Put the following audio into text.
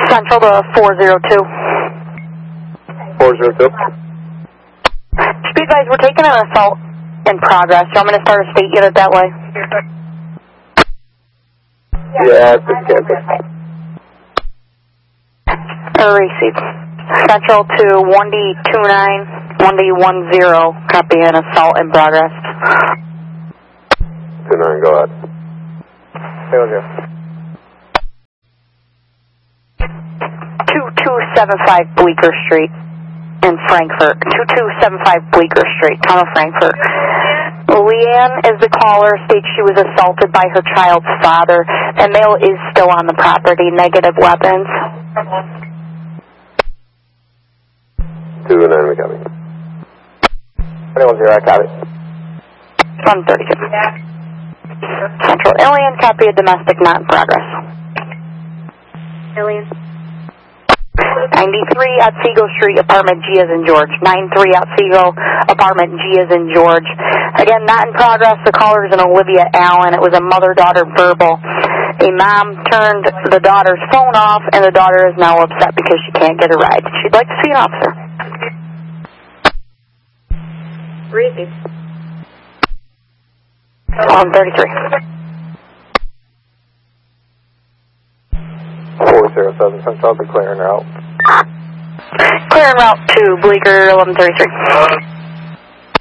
Central to 402. 402. Speed guys, we're taking an assault in progress. You want me to start a state unit that way? Yeah, it's campus. Received. Central to 1D29, 1D10, copy an assault in progress. 29, go ahead. Failure. 2275 Bleecker Street in Frankfurt. 2275 Bleecker Street, town of Frankfurt. Leanne is the caller, states she was assaulted by her child's father. The male is still on the property, negative weapons. 29, we copy. 21-0, I copy. 132. Central Alien, copy a domestic not in progress. Alien. 93 Otsego Street, apartment G as in George. 93 Otsego, apartment G as in George. Again, not in progress. The caller is an Olivia Allen. It was a mother-daughter verbal. A mom turned the daughter's phone off, and the daughter is now upset because she can't get a ride. She'd like to see an officer. Receive. 133. 407, Central, be clearing route. Clearing route to Bleecker, 1133.